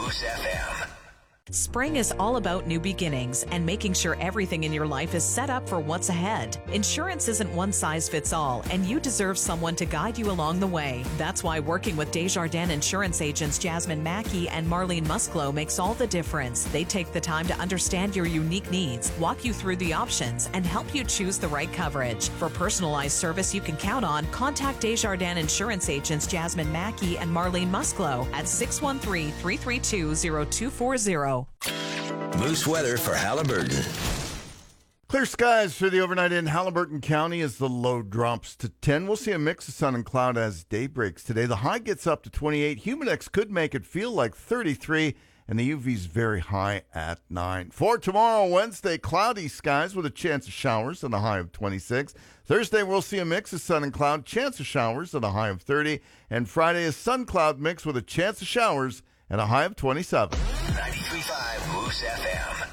Moose FM. Spring is all about new beginnings and making sure everything in your life is set up for what's ahead. Insurance isn't one size fits all, and you deserve someone to guide you along the way. That's why working with Desjardins insurance agents Jasmine Mackey and Marlene Musclo makes all the difference. They take the time to understand your unique needs, walk you through the options, and help you choose the right coverage. For personalized service you can count on, contact Desjardins insurance agents Jasmine Mackey and Marlene Musclo at 613-332-0240. Moose weather for Haliburton. Clear skies for the overnight in Haliburton County as the low drops to 10. We'll see a mix of sun and cloud as day breaks today. The high gets up to 28. Humidex could make it feel like 33, and the UV's very high at 9. For tomorrow, Wednesday, cloudy skies with a chance of showers and a high of 26. Thursday, we'll see a mix of sun and cloud, chance of showers and a high of 30. And Friday, a sun-cloud mix with a chance of showers and a high of 27. 93.5 Moose FM.